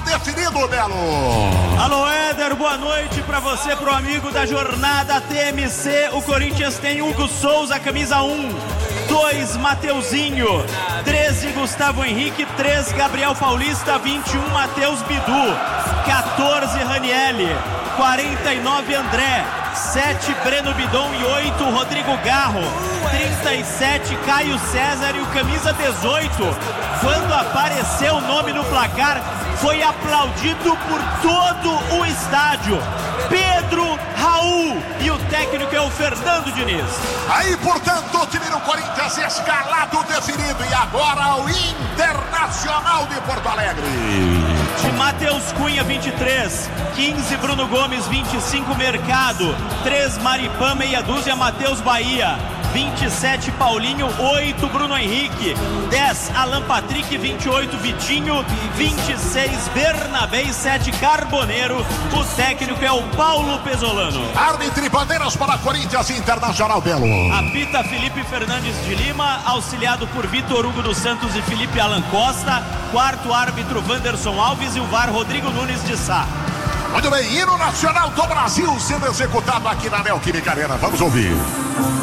definido, Belo. Alô, Éder, boa noite pra você, pro amigo da jornada TMC. O Corinthians tem Hugo Souza, camisa 1, 2, Mateuzinho, 13, Gustavo Henrique, 3, Gabriel Paulista, 21, Matheus Bidu, 14, Ranielli, 49, André, 7, Breno Bidon e 8, Rodrigo Garro, 37, Caio César e o camisa 18, quando apareceu o nome no placar, foi aplaudido por todo o estádio. Pedro Raul, e o técnico é o Fernando Diniz. Aí, portanto, o time do Corinthians escalado, definido, e agora o Internacional de Porto Alegre. De Matheus Cunha, 23, 15, Bruno Gomes, 25, Mercado, 3, Maripã, meia dúzia, Matheus Bahia, 27, Paulinho, 8, Bruno Henrique, 10, Alan Patrick, 28, Vitinho, 26, Bernabé e 7, Carboneiro. O técnico é o Paulo Pesolano. Árbitro e bandeiras para Corinthians Internacional, Belo. Apita Felipe Fernandes de Lima, auxiliado por Vitor Hugo dos Santos e Felipe Alan Costa. Quarto árbitro, Wanderson Alves, e o VAR, Rodrigo Nunes de Sá. Muito bem, hino nacional do Brasil sendo executado aqui na Neoquímica Arena. Vamos ouvir.